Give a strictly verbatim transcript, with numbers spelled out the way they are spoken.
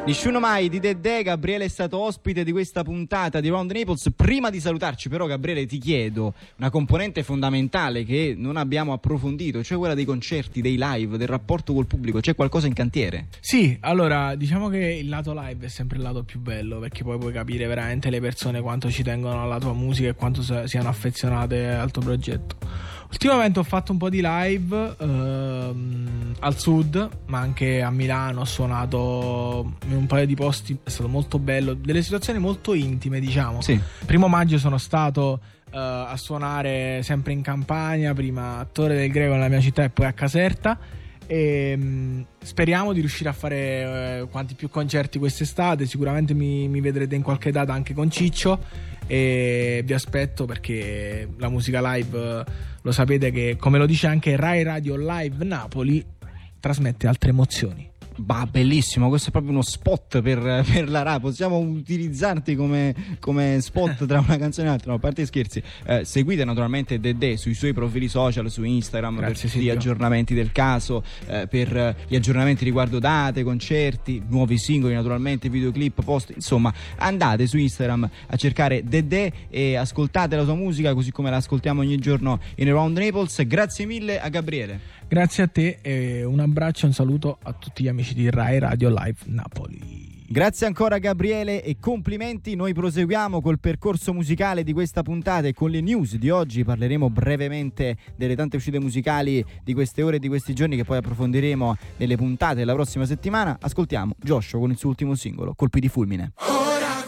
Nessuno mai di Dedè. Gabriele è stato ospite di questa puntata di Round Naples. Prima di salutarci però, Gabriele, ti chiedo una componente fondamentale che non abbiamo approfondito, cioè quella dei concerti, dei live, del rapporto col pubblico. C'è qualcosa in cantiere? Sì, allora diciamo che il lato live è sempre il lato più bello, perché poi puoi capire veramente le persone quanto ci tengono alla tua musica e quanto siano affezionate al tuo progetto. Ultimamente ho fatto un po' di live ehm, al sud, ma anche a Milano. Ho suonato in un paio di posti, è stato molto bello, delle situazioni molto intime, diciamo. Sì. Primo maggio sono stato uh, a suonare sempre in Campania, prima a Torre del Greco nella mia città e poi a Caserta. E mh, speriamo di riuscire a fare eh, quanti più concerti quest'estate. Sicuramente mi, mi vedrete in qualche data anche con Ciccio, e vi aspetto, perché la musica live eh, lo sapete che, come lo dice anche Rai Radio Live Napoli, trasmette altre emozioni. Bah, bellissimo, questo è proprio uno spot per, per la Rai. Possiamo utilizzarti come, come spot tra una canzone e l'altra. No, a parte scherzi, eh, seguite naturalmente Dedè sui suoi profili social, su Instagram. Grazie, per tutti gli aggiornamenti del caso, eh, per gli aggiornamenti riguardo date, concerti, nuovi singoli naturalmente, videoclip, post. Insomma, andate su Instagram a cercare Dedè e ascoltate la sua musica così come la ascoltiamo ogni giorno in Around Naples. Grazie mille a Gabriele. Grazie a te e un abbraccio e un saluto a tutti gli amici di Rai Radio Live Napoli. Grazie ancora Gabriele e complimenti. Noi proseguiamo col percorso musicale di questa puntata e con le news di oggi. Parleremo brevemente delle tante uscite musicali di queste ore e di questi giorni, che poi approfondiremo nelle puntate della prossima settimana. Ascoltiamo Joshua con il suo ultimo singolo, Colpi di fulmine.